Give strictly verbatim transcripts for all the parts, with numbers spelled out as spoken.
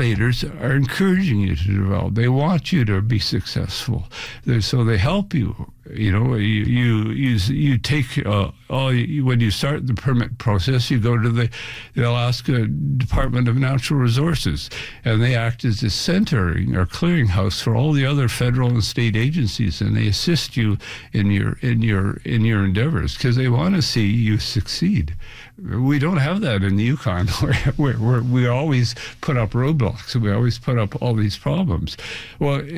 regulators are encouraging you to develop. They want you to be successful. They're, so they help you. You know, you you you, you take uh, all you, when you start the permit process, you go to the, the Alaska Department of Natural Resources, and they act as a centering or clearinghouse for all the other federal and state agencies, and they assist you in your in your in your endeavors because they want to see you succeed. We don't have that in the Yukon, where, where we always put up roadblocks. We always put up all these problems. Well, uh,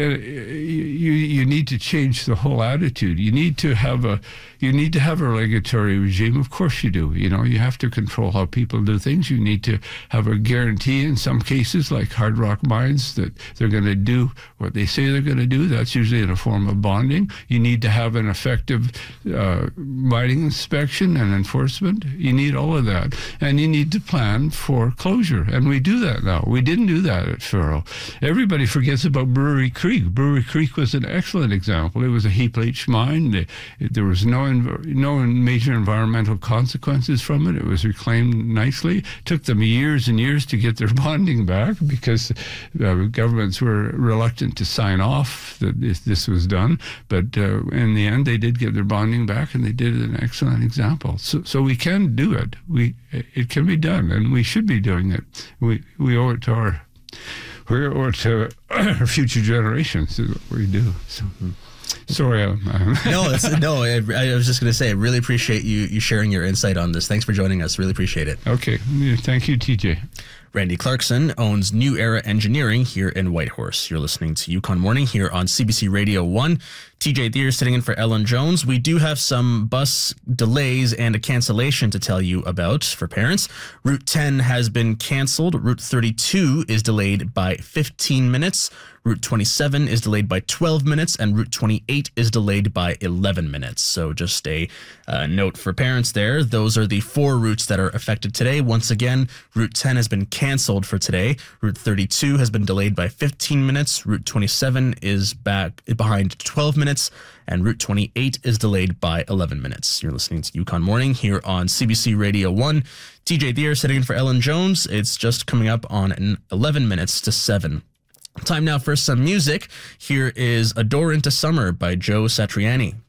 you you need to change the whole attitude. You need to have a you need to have a regulatory regime. Of course you do. You know, you have to control how people do things. You need to have a guarantee in some cases, like hard rock mines, that they're going to do what they say they're going to do. That's usually in a form of bonding. You need to have an effective uh, mining inspection and enforcement. You need all of that. And you need to plan for closure. And we do that now. We didn't do that at Faro. Everybody forgets about Brewery Creek. Brewery Creek was an excellent example. It was a heap leach mine. There was no no major environmental consequences from it. It was reclaimed nicely. It took them years and years to get their bonding back because uh, governments were reluctant to sign off that this, this was done. But uh, in the end, they did get their bonding back, and they did an excellent example. So, so we can do it. We it can be done, and we should be doing it. We we owe it to our we owe it to our future generations. Is what we do. So. Mm-hmm. Sorry, I'm, I'm no, it's, no. I, I was just going to say, I really appreciate you you sharing your insight on this. Thanks for joining us. Really appreciate it. Okay, thank you, T J. Randy Clarkson owns New Era Engineering here in Whitehorse. You're listening to Yukon Morning here on C B C Radio one. T J Deere sitting in for Ellen Jones. We do have some bus delays and a cancellation to tell you about for parents. Route ten has been canceled. Route thirty-two is delayed by fifteen minutes. Route twenty-seven is delayed by twelve minutes, and Route twenty-eight is delayed by eleven minutes. So just a uh, note for parents there. Those are the four routes that are affected today. Once again, Route ten has been canceled for today. Route thirty-two has been delayed by fifteen minutes. Route twenty-seven is back behind twelve minutes, and Route twenty-eight is delayed by eleven minutes. You're listening to Yukon Morning here on C B C Radio one. T J Deere sitting in for Ellen Jones. It's just coming up on eleven minutes to seven. Time now for some music. Here is A Door into Summer by Joe Satriani.